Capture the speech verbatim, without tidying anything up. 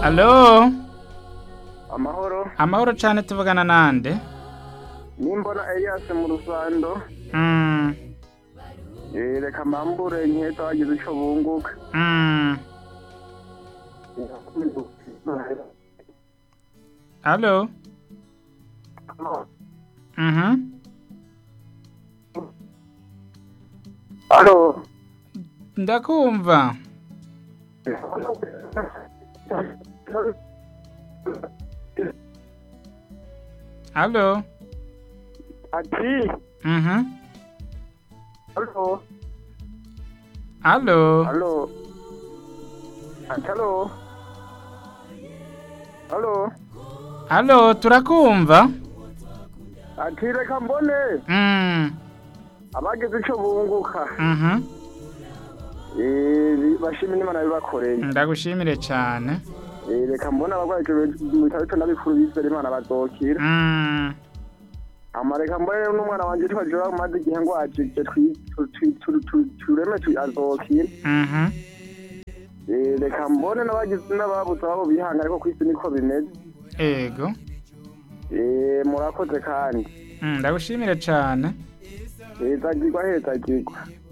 Allo? Amahoro. Amahoro cane tuvugana nande? Nimbona Elias mu Rusando. Mm. Eh reka mambure nketa wagize ico bunguka. Mm. Allo? Mhm. Allo. Ndakumva. Allo? Ati. Mhm. Allo. Allo? Allo. Allo. Allo. Allo, turakumva? Ati reka mbone Mm. abagize ico bunguka. Mhm. Eh bashimye Imana bibakoreye. Ndagushimire cane. Eh reka mbone abagwaje mu bitaro cyo nabikuru bizere Imana bazokira. Mm. Amareka mbone n'umwana wanje twajura maze igihe ngo ajije tureme azokira. Mhm. Eh reka mbone n'abagize n'ababuze abo bihanga ariko kwisi niko bimeze. Ego. Eh murakoze kandi. Mm, ndagushimire cane. Heza gigwa heza gigwa.